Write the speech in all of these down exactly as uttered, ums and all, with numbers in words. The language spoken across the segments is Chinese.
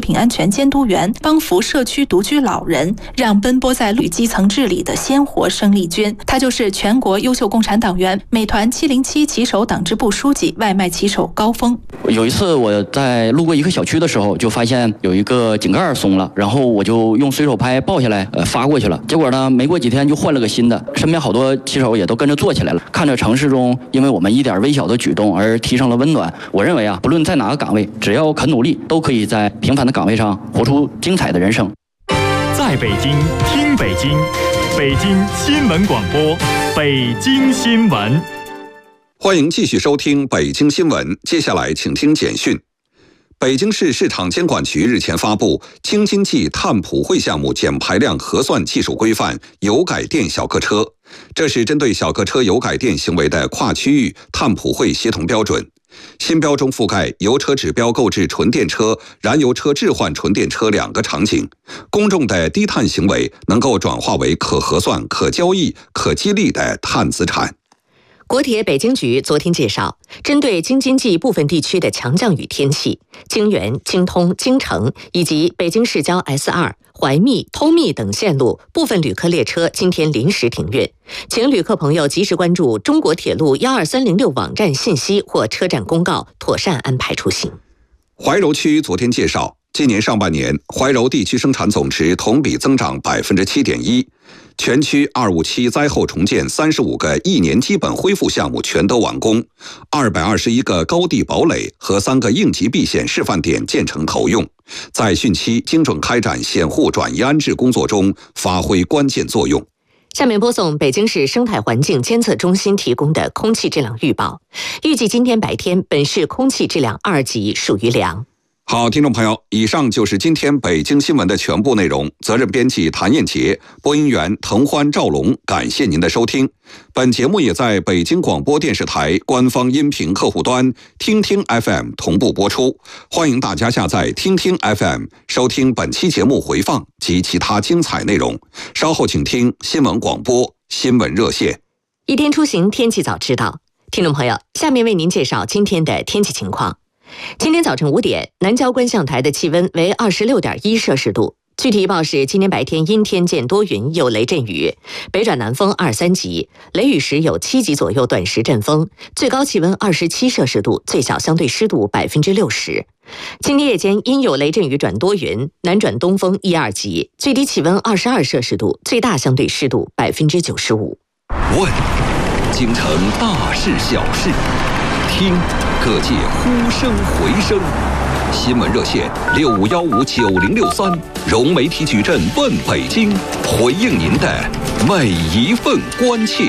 品安全监督员帮扶社区独居老人，让奔波在基层治理的鲜活生力军。他就是全国优秀共产党员、美团七零七旗手党支部书记、外卖骑手高峰。 有一次我在路过一个小区的时候，就发现有一个井盖松了，然后我就用随手拍抱下来，呃发过去了。结果呢，没过几天就换了个新的，身边好多骑手也都跟着做起来了。看着城市中因为我们一点微小的举动而提升了温暖，我认为啊，不论在哪个岗位，只要肯努力，都可以在平凡的岗位上活出精彩的人生。 在北京听北京，北京新闻广播，北京新闻。 欢迎继续收听北京新闻，接下来请听简讯。北京市市场监管局日前发布《京津冀碳普惠项目减排量核算技术规范》油改电小客车，这是针对小客车油改电行为的跨区域碳普惠协同标准。新标中覆盖油车指标购置纯电车、燃油车置换纯电车两个场景，公众的低碳行为能够转化为可核算、可交易、可激励的碳资产。 国铁北京局昨天介绍，针对京津冀部分地区的强降雨天气，京原、京通、京承以及北京市郊 S 二、怀密、通密等线路部分旅客列车今天临时停运，请旅客朋友及时关注中国铁路一二三零六网站信息或车站公告，妥善安排出行。 怀柔区昨天介绍，今年上半年怀柔地区生产总值同比增长 百分之七点一， 全区二五七灾后重建三十五个一年基本恢复项目全都完工，二百二十一个高地堡垒和三个应急避险示范点建成投用，在汛期精准开展险护转移安置工作中发挥关键作用。 下面播送北京市生态环境监测中心提供的空气质量预报，预计今天白天本市空气质量二级，属于良。 好，听众朋友，以上就是今天北京新闻的全部内容。责任编辑谭艳杰，播音员滕欢、赵龙，感谢您的收听。本节目也在北京广播电视台官方音频客户端听听 F M 同步播出，欢迎大家下载听听 F M 收听本期节目回放及其他精彩内容。稍后请听新闻广播新闻热线。 一天出行天气早知道，听众朋友，下面为您介绍今天的天气情况。今天早晨五点，南郊观象台的气温为 二十六点一摄氏度。具体预报是，今天白天阴天见多云，有雷阵雨，北转南风二三级，雷雨时有七级左右短时阵风，最高气温二十七摄氏度，最小相对湿度百分之六十。今天夜间阴有雷阵雨转多云，南转东风一二级，最低气温二十二摄氏度，最大相对湿度百分之九十五。 问京城大事小事，听各界呼声回声。新闻热线六五幺五九零六三，融媒体矩阵问北京，回应您的每一份关切。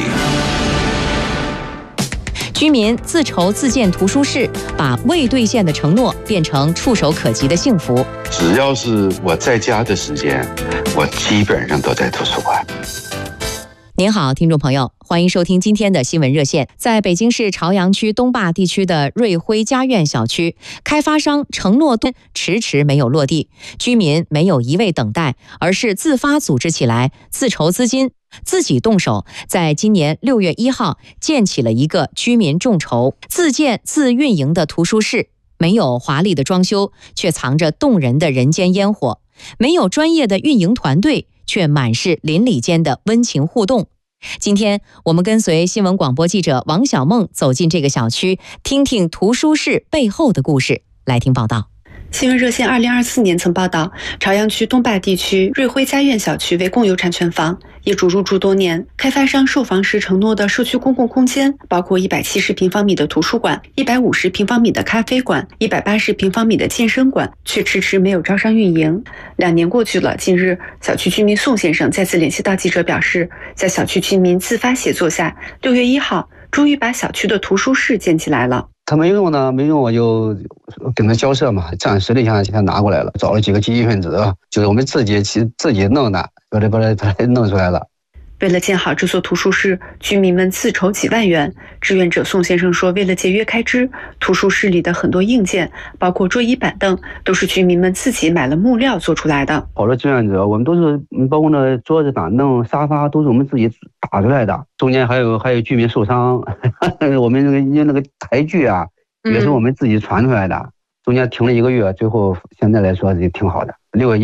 居民自筹自建图书室，把未兑现的承诺变成触手可及的幸福。 只要是我在家的时间，我基本上都在图书馆。 您好，听众朋友，欢迎收听今天的新闻热线。在北京市朝阳区东坝地区的瑞辉家苑小区，开发商承诺迟迟没有落地，居民没有一味等待，而是自发组织起来，自筹资金，自己动手，在今年六月一号建起了一个居民众筹、自建自运营的图书室。没有华丽的装修，却藏着动人的人间烟火；没有专业的运营团队，却满是邻里间的温情互动。今天我们跟随新闻广播记者王小梦走进这个小区，听听图书室背后的故事。来听报道。 新闻热线二零二四年曾报道，朝阳区东坝地区瑞辉家苑小区为公有产权房，业主入住多年，开发商售房时承诺的社区公共空间包括一百七十平方米的图书馆、一百五十平方米的咖啡馆、一百八十平方米的健身馆，却迟迟没有招商运营。两年过去了，近日小区居民宋先生再次联系到记者表示，在小区居民自发协作下，六月一号终于把小区的图书室建起来了。 他没用呢，没用我就跟他交涉嘛，暂时的向他拿过来了，找了几个积极分子，就是我们自己其自己弄的，把它把它把它弄出来了。 为了建好这所图书室，居民们自筹几万元。志愿者宋先生说，为了节约开支，图书室里的很多硬件，包括桌椅板凳，都是居民们自己买了木料做出来的。 好多志愿者，我们都是包括那桌子、板凳、沙发，都是我们自己打出来的。中间还有还有居民受伤，我们那个那个台锯啊，也是我们自己传出来的。 中间停了一个月，最后现在来说也挺好的。六月一